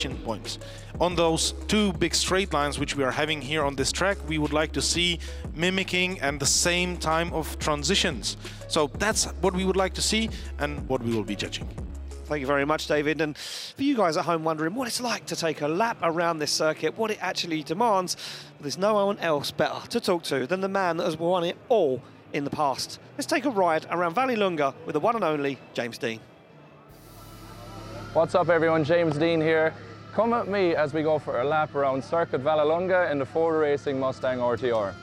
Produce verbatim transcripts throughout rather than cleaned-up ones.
points. On those two big straight lines which we are having here on this track, we would like to see mimicking and the same time of transitions. So that's what we would like to see and what we will be judging. Thank you very much, David. And for you guys at home wondering what it's like to take a lap around this circuit, what it actually demands, there's no one else better to talk to than the man that has won it all in the past. Let's take a ride around Vallelunga with the one and only James Dean. What's up everyone, James Dean here. Come with me as we go for a lap around Circuit Vallelunga in the Ford Racing Mustang R T R.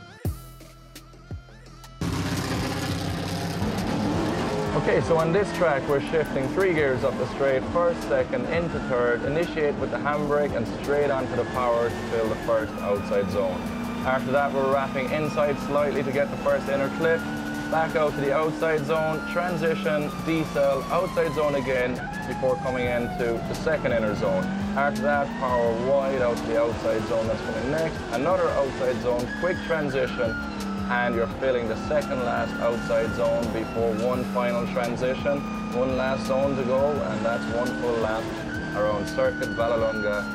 Okay, so on this track we're shifting three gears up the straight, first, second, into third, initiate with the handbrake and straight onto the power to fill the first outside zone. After that we're wrapping inside slightly to get the first inner clip, back out to the outside zone, transition, decel, outside zone again before coming into the second inner zone. After that, power wide out to the outside zone that's coming next, another outside zone, quick transition, and you're filling the second last outside zone before one final transition. One last zone to go, and that's one full lap around Circuit Vallelunga.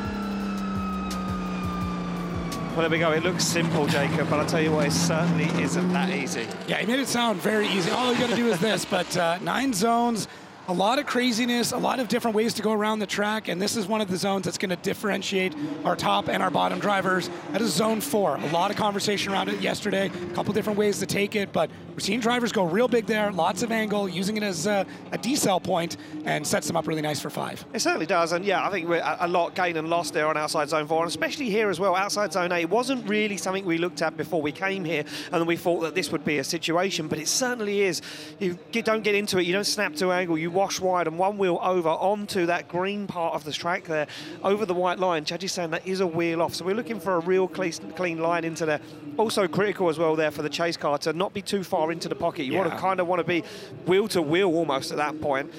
Well, there we go. It looks simple, Jacob, but I'll tell you what, it certainly isn't that easy. Yeah, he made it sound very easy. All you got to do is this, but uh, nine zones, a lot of craziness, a lot of different ways to go around the track, and this is one of the zones that's going to differentiate our top and our bottom drivers. That is zone four. A lot of conversation around it yesterday, a couple different ways to take it, but we're seeing drivers go real big there, lots of angle, using it as a, a decel point, and sets them up really nice for five. It certainly does, and yeah, I think we're a lot gain and loss there on outside zone four, and especially here as well, outside zone eight. It wasn't really something we looked at before we came here, and then we thought that this would be a situation, but it certainly is. You don't get into it, you don't snap to angle, you wash wide and one wheel over onto that green part of the track there, over the white line. Judges saying that is a wheel off, so we're looking for a real clean, clean line into there. Also critical as well there for the chase car to not be too far into the pocket. You yeah. want to kind of want to be wheel to wheel almost at that point.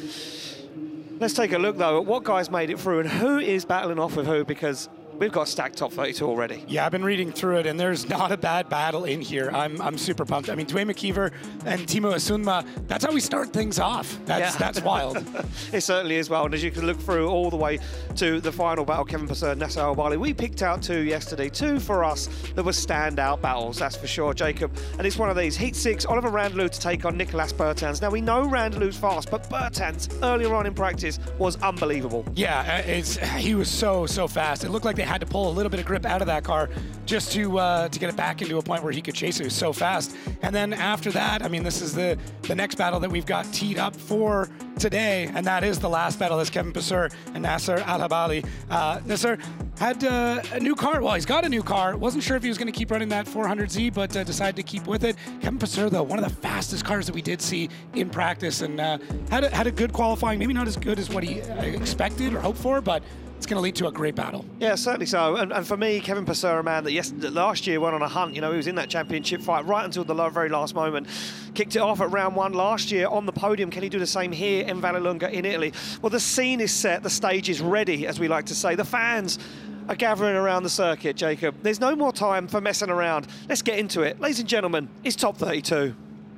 Let's take a look though at what guys made it through and who is battling off with who, because we've got stacked top thirty-two already. Yeah, I've been reading through it, and there's not a bad battle in here. I'm I'm super pumped. I mean, Dwayne McKeever and Timo Asunma, that's how we start things off. That's yeah. that's wild. It certainly is wild. As you can look through all the way to the final battle, Kevin Purser and Nasser Al-Bali. We picked out two yesterday, two for us that were standout battles, that's for sure, Jacob. And it's one of these. Heat six, Oliver Randalou to take on Nicolas Bertans. Now, we know Randalou's fast, but Bertans, earlier on in practice, was unbelievable. Yeah, it's he was so, so fast. It looked like they had to pull a little bit of grip out of that car just to uh, to get it back into a point where he could chase it. It was so fast. And then after that, I mean, this is the, the next battle that we've got teed up for today, and that is the last battle. That's Kevin Purser and Nasser Al-Bali. Uh, Nasser had uh, a new car. Well, he's got a new car. Wasn't sure if he was going to keep running that four hundred Z, but uh, decided to keep with it. Kevin Purser, though, one of the fastest cars that we did see in practice, and uh, had, a, had a good qualifying. Maybe not as good as what he expected or hoped for, but it's going to lead to a great battle. Yeah, certainly so. And, and for me, Kevin Purser, a man that yes, last year went on a hunt. You know, he was in that championship fight right until the very last moment. Kicked it off at round one last year on the podium. Can he do the same here in Vallelunga in Italy? Well, the scene is set. The stage is ready, as we like to say. The fans are gathering around the circuit, Jacob. There's no more time for messing around. Let's get into it. Ladies and gentlemen, it's top thirty-two.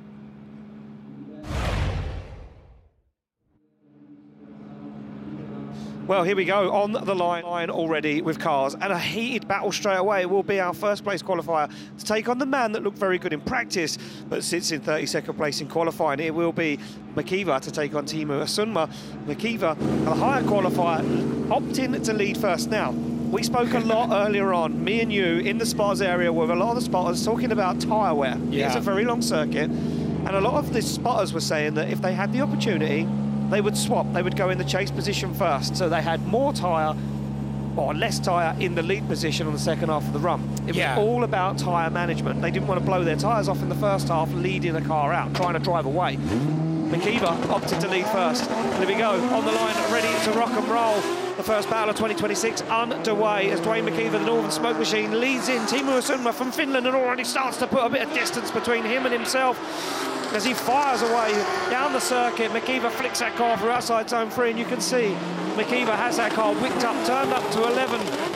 Well, here we go, on the line, line already with cars, and a heated battle straight away. It will be our first place qualifier to take on the man that looked very good in practice, but sits in thirty-second place in qualifying. It will be McKeever to take on Timo Asunma. McKeever, a higher qualifier, opting to lead first. Now, we spoke a lot earlier on, me and you, in the spotters area with a lot of the spotters talking about tyre wear. Yeah. It's a very long circuit, and a lot of the spotters were saying that if they had the opportunity, they would swap, they would go in the chase position first, so they had more tyre or less tyre in the lead position on the second half of the run. It yeah. was all about tyre management. They didn't want to blow their tyres off in the first half, leading the car out, trying to drive away. McKeever opted to lead first. There we go, on the line, ready to rock and roll. The first battle of twenty twenty-six underway as Dwayne McKeever, the Northern Smoke Machine, leads in. Timo Asunma from Finland and already starts to put a bit of distance between him and himself. As he fires away down the circuit, McKeever flicks that car through outside zone three, and you can see McKeever has that car whipped up, turned up to eleven.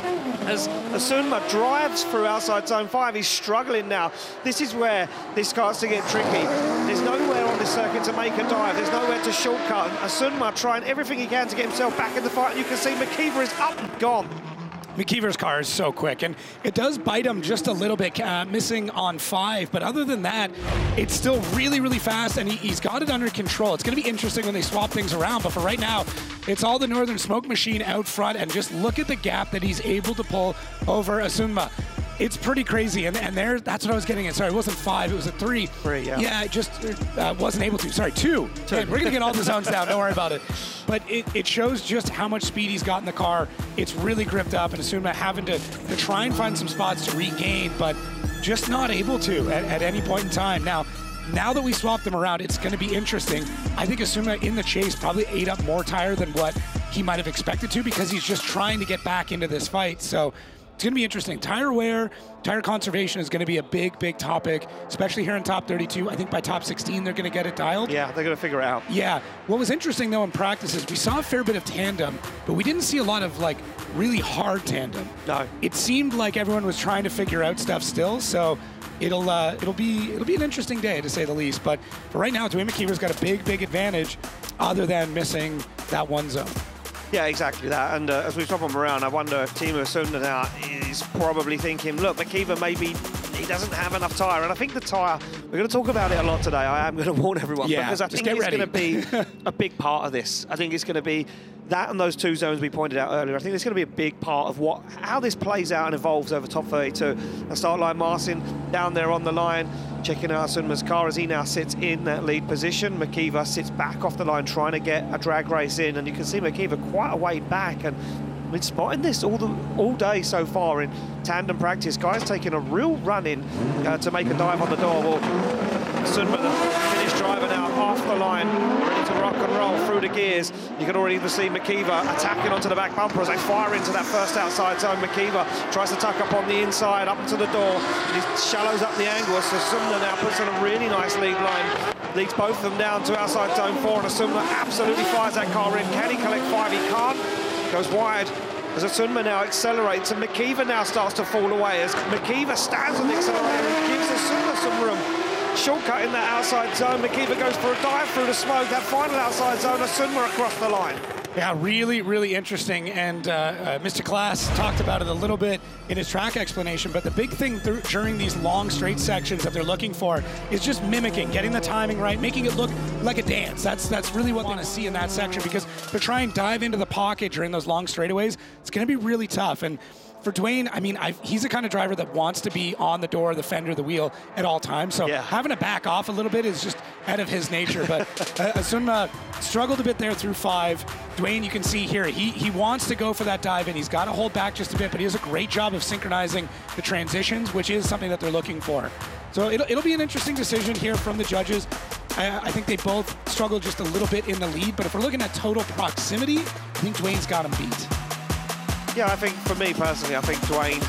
as Asuma drives through outside zone five. He's struggling now. This is where this starts to get tricky. There's nowhere on this circuit to make a dive. There's nowhere to shortcut. And Asuma trying everything he can to get himself back in the fight. And you can see McKeever is up and gone. McKeever's car is so quick, and it does bite him just a little bit, uh, missing on five, but other than that, it's still really, really fast, and he, he's got it under control. It's going to be interesting when they swap things around, but for right now, it's all the Northern Smoke Machine out front, and just look at the gap that he's able to pull over Asuma. It's pretty crazy, and, and there, that's what I was getting at. Sorry, it wasn't five, it was a three. Three, yeah. Yeah, I just uh, wasn't able to. Sorry, two. two. Man, we're gonna get all the zones down, don't worry about it. But it, it shows just how much speed he's got in the car. It's really gripped up, and Asuma having to, to try and find some spots to regain, but just not able to at, at any point in time. Now, now that we swapped them around, it's gonna be interesting. I think Asuma in the chase probably ate up more tire than what he might have expected to, because he's just trying to get back into this fight. So it's going to be interesting. Tire wear, tire conservation is going to be a big, big topic, especially here in top thirty-two. I think by top sixteen, they're going to get it dialed. Yeah, they're going to figure it out. Yeah. What was interesting, though, in practice is we saw a fair bit of tandem, but we didn't see a lot of, like, really hard tandem. No. It seemed like everyone was trying to figure out stuff still, so it'll uh, it'll be it'll be an interesting day, to say the least. But for right now, Dwayne McKeever's got a big, big advantage other than missing that one zone. Yeah, exactly that. And uh, as we swap them around, I wonder if Timo Asuma now is probably thinking, look, McKeever maybe he doesn't have enough tyre. And I think the tyre, we're going to talk about it a lot today. I am going to warn everyone. Yeah, because I think it's going to be a big part of this. I think it's going to be that and those two zones we pointed out earlier. I think it's going to be a big part of what how this plays out and evolves over top thirty-two. A start line, Marcin down there on the line, checking out Asuma's car as he now sits in that lead position. McKeever sits back off the line trying to get a drag race in, and you can see McKeever quite a way back. And I've been spotting this all the all day so far in tandem practice. Guys taking a real run in uh, to make a dive on the door. Well, Asuma, the finished driver now off the line, ready to rock and roll through the gears. You can already even see McKeever attacking onto the back bumper as they fire into that first outside zone. McKeever tries to tuck up on the inside, up to the door, and he shallows up the angle. So Asuma now puts on a really nice lead line, leads both of them down to outside zone four, and Asuma absolutely fires that car in. Can he collect five? He can't. Goes wide as Asuma now accelerates, and McKeever now starts to fall away as McKeever stands on the accelerator and gives Asuma some room. Shortcut in that outside zone. McKeever goes for a dive through the smoke. That final outside zone, Asuma across the line. Yeah, really, really interesting. And uh, uh, Mister Class talked about it a little bit in his track explanation, but the big thing th during these long straight sections that they're looking for is just mimicking, getting the timing right, making it look like a dance. That's that's really what they want to see in that section, because to try and dive into the pocket during those long straightaways, it's going to be really tough. And for Dwayne, I mean, I've, he's the kind of driver that wants to be on the door, the fender, the wheel at all times. So yeah. having to back off a little bit is just out of his nature. But uh, Asuma struggled a bit there through five. Dwayne, you can see here, he, he wants to go for that dive in. He's got to hold back just a bit, but he does a great job of synchronizing the transitions, which is something that they're looking for. So it'll, it'll be an interesting decision here from the judges. I, I think they both struggled just a little bit in the lead, but if we're looking at total proximity, I think Dwayne's got him beat. Yeah, I think for me personally, I think Dwayne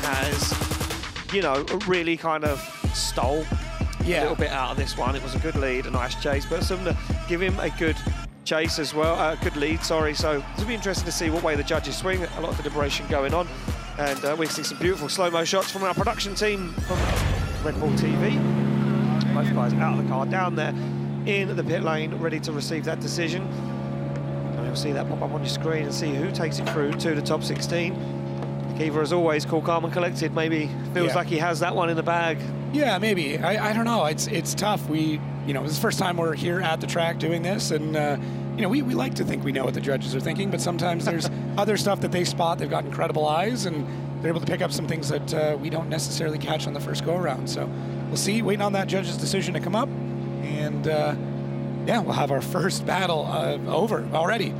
has, you know, really kind of stole yeah. a little bit out of this one. It was a good lead, a nice chase, but some to give him a good chase as well, a uh, good lead, sorry. So it'll be interesting to see what way the judges swing. A lot of deliberation going on, and uh, we're seeing some beautiful slow-mo shots from our production team from Red Bull T V. Both guys out of the car, down there in the pit lane, ready to receive that decision. You'll see that pop up on your screen and see who takes it through to the top sixteen. McKeever, as always, cool, calm and collected. Maybe feels yeah. like he has that one in the bag. Yeah, maybe. I, I don't know. It's it's tough. We, you know, this is the first time we're here at the track doing this, and uh, you know, we, we like to think we know what the judges are thinking, but sometimes there's other stuff that they spot. They've got incredible eyes, and they're able to pick up some things that uh, we don't necessarily catch on the first go around. So we'll see. Waiting on that judge's decision to come up, and uh, yeah, we'll have our first battle uh, over already.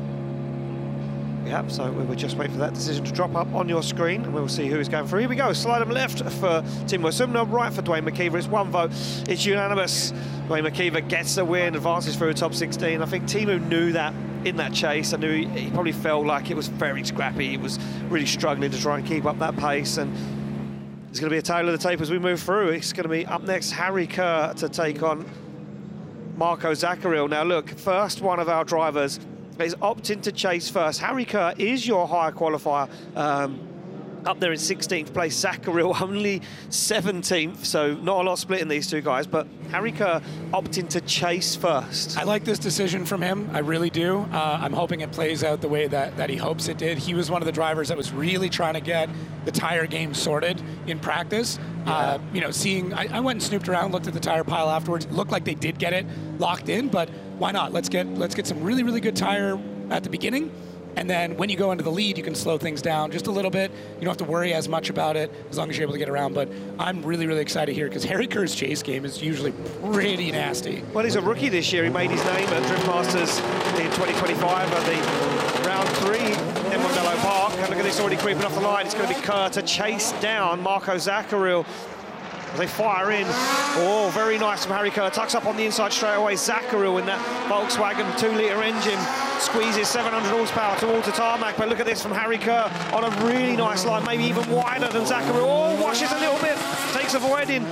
Yep, so we will just wait for that decision to drop up on your screen, and we'll see who is going through. Here we go, slide them left for Timo Asuma, right for Dwayne McKeever. It's one vote, it's unanimous. Dwayne McKeever gets the win, advances through the top sixteen. I think Timo knew that in that chase. I knew he, he probably felt like it was very scrappy. He was really struggling to try and keep up that pace, and it's going to be a tale of the tape as we move through. It's going to be up next, Harry Kerr to take on Marco Zaccaril. Now look, first one of our drivers is opting to chase first. Harry Kerr is your higher qualifier um, Up there in sixteenth place, Zacharil only seventeenth, so not a lot splitting these two guys, but Harry Kerr opting to chase first. I like this decision from him, I really do. Uh, I'm hoping it plays out the way that, that he hopes it did. He was one of the drivers that was really trying to get the tire game sorted in practice. Yeah. Uh, you know, seeing, I, I went and snooped around, looked at the tire pile afterwards. It looked like they did get it locked in, but why not? Let's get, let's get some really, really good tire at the beginning. And then when you go into the lead, you can slow things down just a little bit. You don't have to worry as much about it as long as you're able to get around. But I'm really, really excited here because Harry Kerr's chase game is usually pretty nasty. Well, he's a rookie this year. He made his name at Drift Masters in twenty twenty-five at the round three in Mondello Park. And look at this, already creeping off the line. It's going to be Kerr to chase down Marco Zacharil. They fire in. Oh, very nice from Harry Kerr. Tucks up on the inside straight away. Zacharil in that Volkswagen two litre engine squeezes seven hundred horsepower towards the tarmac. But look at this from Harry Kerr on a really nice line, maybe even wider than Zacharil. Oh, washes a little bit, takes avoiding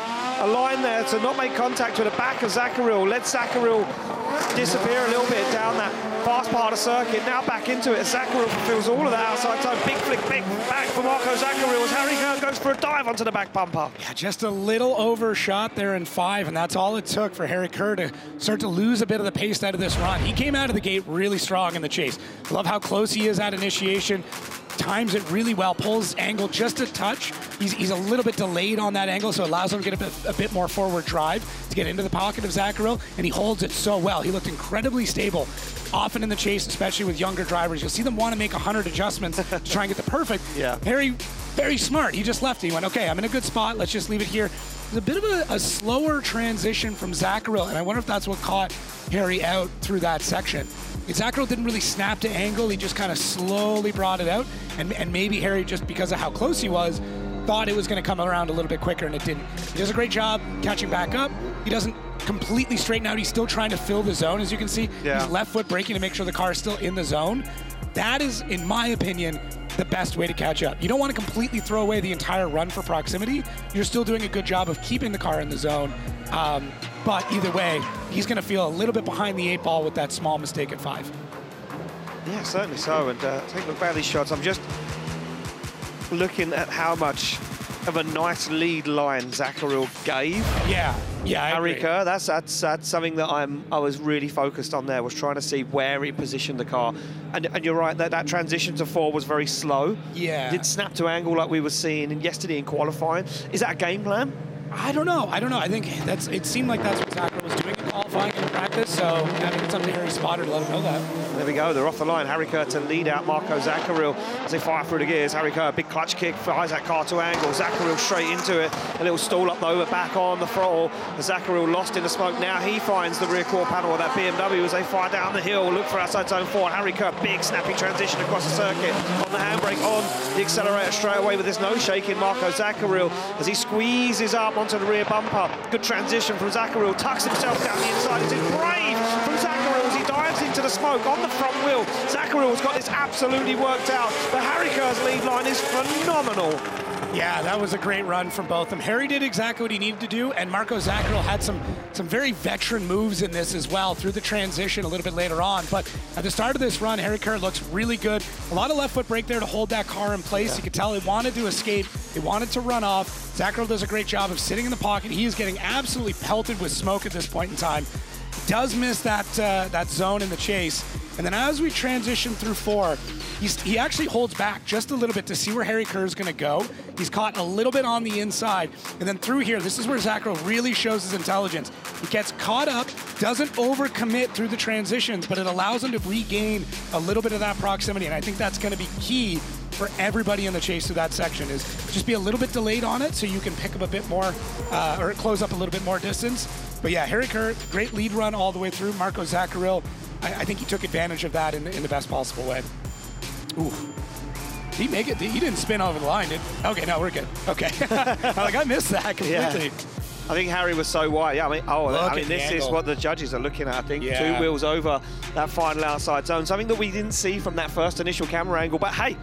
a line there to not make contact with the back of Zacharil. Let Zacharil disappear a little bit down that fast part of circuit. Now back into it. Zacharil fulfills all of that outside time. Big flick, big back for Marco Zacharil as Harry Kerr goes for a dive onto the back bumper. Yeah, just a little overshot there in five, and that's all it took for Harry Kerr to start to lose a bit of the pace out of this run. He came out of the gate really strong in the chase. Love how close he is at initiation. Times it really well, pulls angle just a touch. He's, he's a little bit delayed on that angle, so it allows him to get a bit, a bit more forward drive to get into the pocket of Zacharil, and he holds it so well. He looked incredibly stable. Often in the chase, especially with younger drivers, you'll see them want to make one hundred adjustments to try and get the perfect. Yeah. Harry, very smart. He just left it. He went, okay, I'm in a good spot. Let's just leave it here. There's a bit of a, a slower transition from Zacharil, and I wonder if that's what caught Harry out through that section. Zacharil didn't really snap to angle. He just kind of slowly brought it out. And, and maybe Harry, just because of how close he was, thought it was going to come around a little bit quicker, and it didn't. He does a great job catching back up. He doesn't completely straighten out. He's still trying to fill the zone, as you can see. Yeah. He's left foot braking to make sure the car is still in the zone. That is, in my opinion, the best way to catch up. You don't want to completely throw away the entire run for proximity. You're still doing a good job of keeping the car in the zone. Um, but either way, he's going to feel a little bit behind the eight ball with that small mistake at five. Yeah, certainly so. And uh, take a look back at these shots. I'm just looking at how much of a nice lead line Zacharil gave. Yeah, yeah, I Harry agree. Kerr, that's, that's that's something that I'm I was really focused on there, was trying to see where he positioned the car. And, and you're right, that, that transition to four was very slow. Yeah. Did snap to angle like we were seeing yesterday in qualifying. Is that a game plan? I don't know. I don't know. I think that's. It seemed like that's what Zacharil was doing in qualifying and practice. So I think it's up to Harry Spotter to let him know that. There we go. They're off the line. Harry Kerr to lead out Marco Zacharil as they fire through the gears. Harry Kerr, big clutch kick, fires that car to angle. Zacharil straight into it. A little stall up though, but back on the throttle. Zacharil lost in the smoke. Now he finds the rear quarter panel of that B M W as they fire down the hill. Look for outside zone four. Harry Kerr, big snappy transition across the circuit. On the handbrake, on the accelerator straight away with this nose shaking. Marco Zacharil as he squeezes up onto the rear bumper. Good transition from Zacharil. Tucks himself down the inside. It's brave from Zacharil as he dives into the smoke on the front wheel. Zaccharil's got this absolutely worked out. But Harry Kerr's lead line is phenomenal. Yeah, that was a great run from both of them. Harry did exactly what he needed to do, and Marco Zacharil had some some very veteran moves in this as well through the transition a little bit later on. But at the start of this run, Harry Kerr looks really good. A lot of left foot brake there to hold that car in place. Yeah. You could tell they wanted to escape. They wanted to run off. Zacharil does a great job of sitting in the pocket. He is getting absolutely pelted with smoke at this point in time. Does miss that uh, that zone in the chase. And then as we transition through four, he's, he actually holds back just a little bit to see where Harry Kerr is going to go. He's caught a little bit on the inside. And then through here, this is where Zacharil really shows his intelligence. He gets caught up, doesn't overcommit through the transitions, but it allows him to regain a little bit of that proximity. And I think that's going to be key for everybody in the chase through that section, is just be a little bit delayed on it so you can pick up a bit more, uh, or close up a little bit more distance. But yeah, Harry Kerr, great lead run all the way through. Marco Zacharil, I, I think he took advantage of that in, in the best possible way. Ooh. Did he make it? He didn't spin over the line, did he? Okay, no, we're good. Okay. Like, I missed that completely. Yeah. I think Harry was so wide. Yeah, I mean, oh, Look I mean, this is what the judges are looking at. I think Yeah. two wheels over that final outside zone. Something that we didn't see from that first initial camera angle. But hey,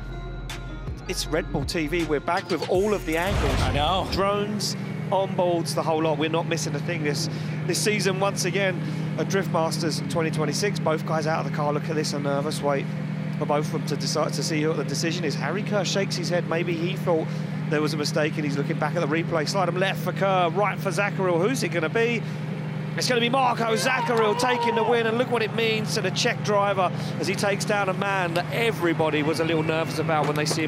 it's Red Bull T V. We're back with all of the angles. I know. Drones, onboards, the whole lot. We're not missing a thing this this season. Once again, at Drift Masters twenty twenty-six. Both guys out of the car. Look at this, a nervous wait. for both of them to decide to see what the decision is. Harry Kerr shakes his head. Maybe he thought there was a mistake and he's looking back at the replay. Slide him left for Kerr, right for Zacharil. Who's it going to be? It's going to be Marco Zacharil taking the win, and look what it means to the Czech driver as he takes down a man that everybody was a little nervous about when they see him